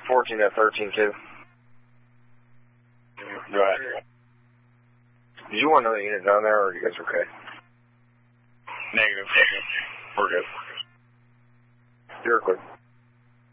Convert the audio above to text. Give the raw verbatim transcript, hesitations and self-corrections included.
fourteen at thirteen two. Right. Did you want another unit down there, or are you guys okay? Negative. We're good. You're good.